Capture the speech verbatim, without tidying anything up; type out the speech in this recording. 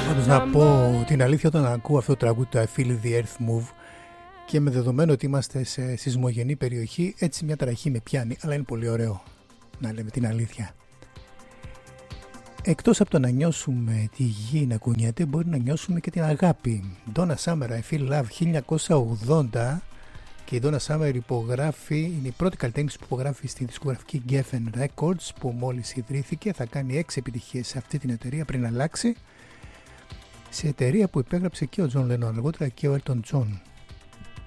Πάντως να πω την αλήθεια, όταν ακούω αυτό το τραγούδι, το I Feel the Earth Move, και με δεδομένο ότι είμαστε σε σεισμογενή περιοχή, έτσι μια ταραχή με πιάνει, αλλά είναι πολύ ωραίο, να λέμε την αλήθεια. Εκτός από το να νιώσουμε τη γη να κουνιέται, μπορεί να νιώσουμε και την αγάπη. Donna Summer, I Feel Love, χίλια εννιακόσια ογδόντα, και η Donna Summer υπογράφει, είναι η πρώτη καλλιτέχνης που υπογράφει στη δισκογραφική Geffen Records, που μόλις ιδρύθηκε. Θα κάνει έξι επιτυχίες σε αυτή την εταιρεία πριν αλλάξει, σε εταιρεία που υπέγραψε και ο John Lennon, αργότερα και ο Elton John.